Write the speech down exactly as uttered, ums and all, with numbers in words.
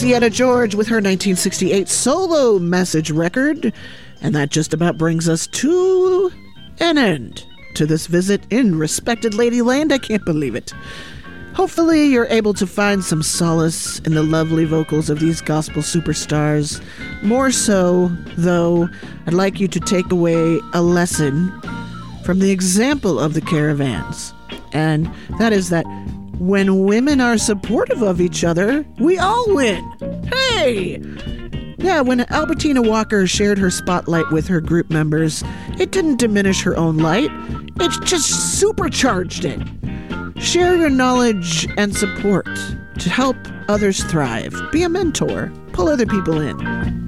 Sienna George with her nineteen sixty-eight solo Message record. And that just about brings us to an end to this visit in Respected Ladyland. I can't believe it. Hopefully you're able to find some solace in the lovely vocals of these gospel superstars. More so, though, I'd like you to take away a lesson from the example of the Caravans. And that is that when women are supportive of each other, we all win. Hey! Yeah, when Albertina Walker shared her spotlight with her group members, it didn't diminish her own light. It just supercharged it. Share your knowledge and support to help others thrive. Be a mentor. Pull other people in.